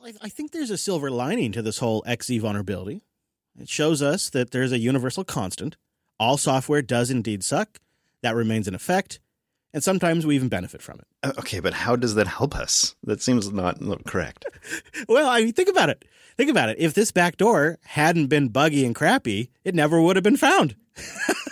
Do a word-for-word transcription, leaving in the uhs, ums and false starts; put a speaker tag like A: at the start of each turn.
A: I, I think there's a silver lining to this whole X Z vulnerability. It shows us that there's a universal constant. All software does indeed suck. That remains in effect. And sometimes we even benefit from it.
B: Uh, Okay, but how does that help us? That seems not not correct.
A: Well, I mean, think about it. Think about it. If this backdoor hadn't been buggy and crappy, it never would have been found.